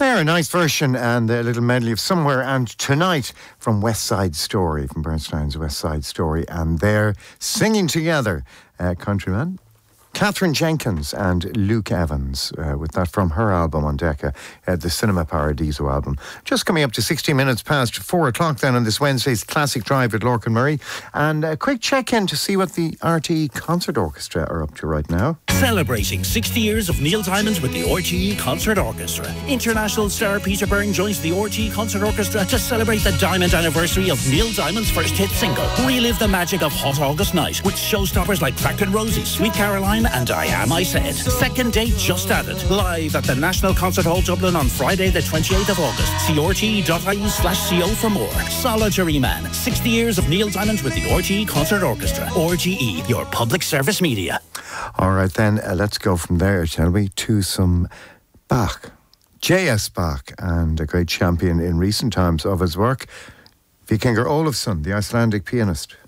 There, a nice version and a little medley of Somewhere and Tonight from West Side Story, from Bernstein's West Side Story. And they're singing together, Countryman, Catherine Jenkins and Luke Evans, with that from her album on Decca, the Cinema Paradiso album. Just coming up to 16 minutes past 4 o'clock then on this Wednesday's Classic Drive with Lorcan Murray. And a quick check-in to see what the RTE Concert Orchestra are up to right now. Celebrating 60 years of Neil Diamond with the RTE Concert Orchestra. International star Peter Byrne joins the RTE Concert Orchestra to celebrate the Diamond anniversary of Neil Diamond's first hit single. Relive the magic of Hot August Night with showstoppers like Cracked Rosie, Sweet Caroline and I Am I Said. Second date just added. Live at the National Concert Hall Dublin on Friday the 28th of August. See rte.ie/co for more. Solitary Man. 60 years of Neil Diamond with the RTE Concert Orchestra. RTE, your public service media. All right then, let's go from there, shall we, to some Bach. J.S. Bach, and a great champion in recent times of his work, Vikingur Olafsson, the Icelandic pianist.